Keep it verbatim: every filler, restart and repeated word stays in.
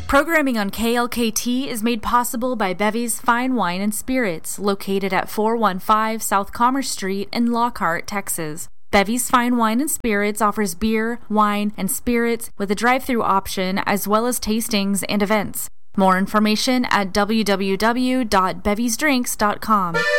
Programming on K L K T is made possible by Bevy's Fine Wine and Spirits, located at four one five South Commerce Street in Lockhart, Texas. Bevy's Fine Wine and Spirits offers beer, wine, and spirits with a drive-thru option as well as tastings and events. More information at w w w dot bevys drinks dot com.